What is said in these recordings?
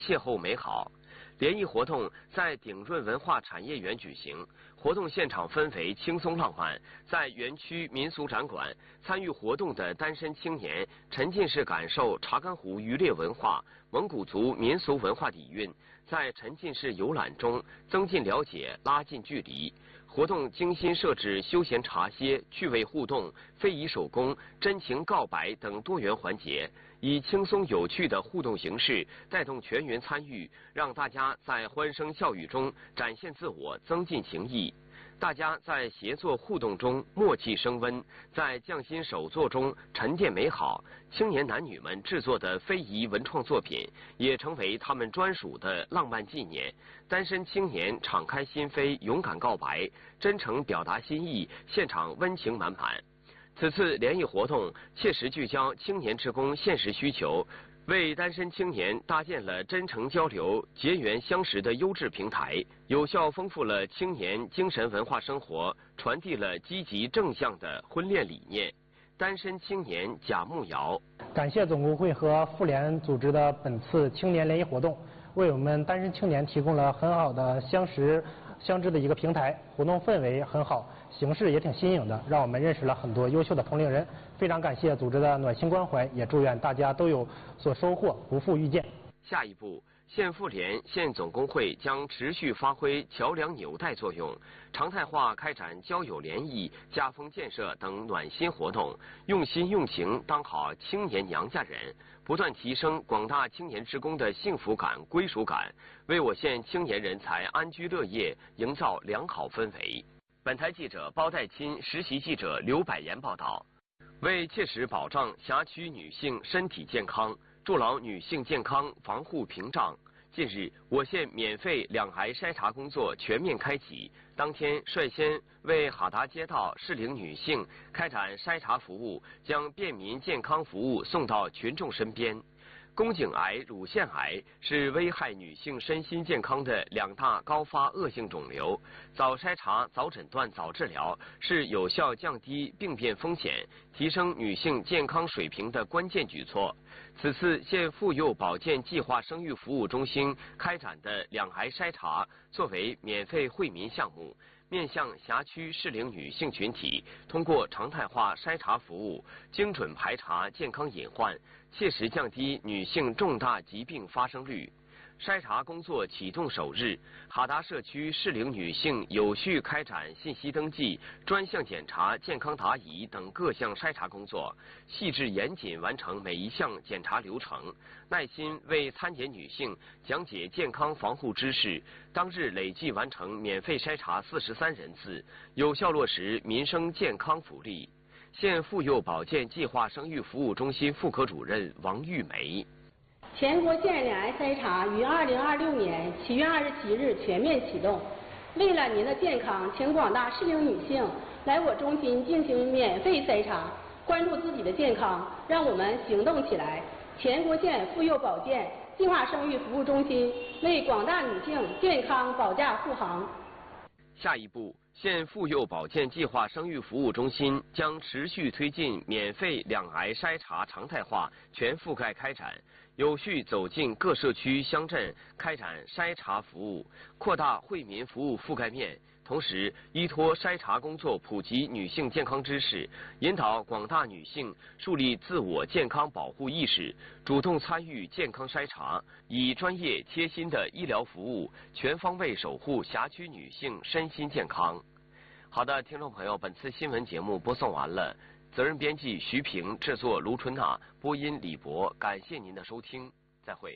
邂逅美好。联谊活动在鼎润文化产业园举行，活动现场氛围轻松浪漫。在园区民俗展馆，参与活动的单身青年沉浸式感受查干湖渔猎文化、蒙古族民俗文化底蕴，在沉浸式游览中增进了解、拉近距离。活动精心设置休闲茶歇、趣味互动、非遗手工、真情告白等多元环节，以轻松有趣的互动形式带动全员参与，让大家在欢声笑语中展现自我，增进情谊。大家在协作互动中默契升温，在匠心手作中沉淀美好。青年男女们制作的非遗文创作品也成为他们专属的浪漫纪念。单身青年敞开心扉，勇敢告白，真诚表达心意，现场温情满满。此次联谊活动切实聚焦青年职工现实需求，为单身青年搭建了真诚交流、结缘相识的优质平台，有效丰富了青年精神文化生活，传递了积极正向的婚恋理念。单身青年贾慕瑶， 感谢总工会和妇联组织的本次青年联谊活动，为我们单身青年提供了很好的相识相知的一个平台，活动氛围很好，形式也挺新颖的，让我们认识了很多优秀的同龄人。非常感谢组织的暖心关怀，也祝愿大家都有所收获，不负遇见。 下一步，县妇联、县总工会将持续发挥桥梁纽带作用，常态化开展交友联谊、家风建设等暖心活动，用心用情当好青年娘家人，不断提升广大青年职工的幸福感、归属感，为我县青年人才安居乐业营造良好氛围。本台记者包代钦、实习记者刘百言报道。为切实保障辖区女性身体健康，筑牢女性健康防护屏障，近日，我县免费两癌筛查工作全面开启。当天，率先为哈达街道适龄女性开展筛查服务，将便民健康服务送到群众身边。宫颈癌、乳腺癌是危害女性身心健康的两大高发恶性肿瘤，早筛查、早诊断、早治疗是有效降低病变风险、提升女性健康水平的关键举措。此次县妇幼保健计划生育服务中心开展的两癌筛查，作为免费惠民项目，面向辖区适龄女性群体，通过常态化筛查服务，精准排查健康隐患，切实降低女性重大疾病发生率。筛查工作启动首日，哈达社区适龄女性有序开展信息登记、专项检查、健康答疑等各项筛查工作，细致严谨完成每一项检查流程，耐心为参检女性讲解健康防护知识。当日累计完成免费筛查43人次，有效落实民生健康福利。县妇幼保健计划生育服务中心副科主任王玉梅。 全国县两癌筛查于2026年7月27日全面启动。为了您的健康，请广大适龄女性来我中心进行免费筛查，关注自己的健康，让我们行动起来。全国县妇幼保健计划生育服务中心为广大女性健康保驾护航。 下一步，县妇幼保健计划生育服务中心将持续推进免费两癌筛查常态化全覆盖开展，有序走进各社区乡镇，开展筛查服务，扩大惠民服务覆盖面。同时，依托筛查工作普及女性健康知识，引导广大女性树立自我健康保护意识，主动参与健康筛查，以专业贴心的医疗服务，全方位守护辖区女性身心健康。好的，听众朋友，本次新闻节目播送完了，责任编辑徐平，制作卢春娜，播音李博，感谢您的收听，再会。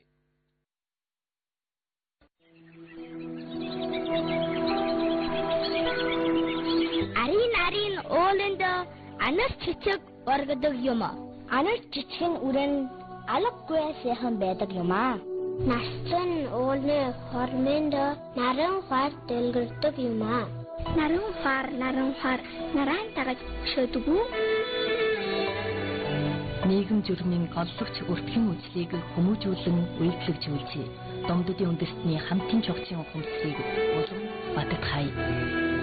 Арин уулында анас чичиг оргодог юм. Анас чичгийн үрэн алгагүй сайхан байдаг юм аа. Насцэн уулны хормонд наран хар дэлгэрдэг юм аа. Наран хар наран тагаж шөдөг үү? Нийгэм журмын голлогч өртгөн үзлийг хүмүүжүүлэн үйлчлэгжүүлжээ. Домдодын үндэстний хамтын чухчин ухамсарыг улам батгахай.